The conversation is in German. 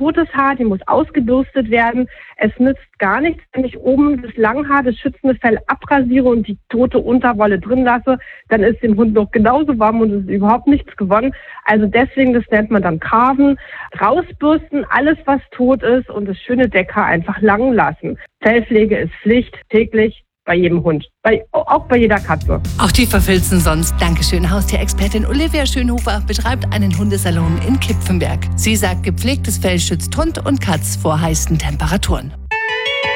totes Haar, die muss ausgebürstet werden. Es nützt gar nichts, wenn ich oben das Langhaar, das schützende Fell abrasiere und die tote Unterwolle drin lasse, dann ist dem Hund noch genauso warm und es ist überhaupt nichts gewonnen. Also deswegen, das nennt man dann Carven. Rausbürsten, alles was tot ist und das schöne Deckhaar einfach lang lassen. Fellpflege ist Pflicht, täglich. Bei jedem Hund, auch bei jeder Katze. Auch die verfilzen sonst. Dankeschön. Haustierexpertin Olivia Schönhofer betreibt einen Hundesalon in Kipfenberg. Sie sagt, gepflegtes Fell schützt Hund und Katz vor heißen Temperaturen.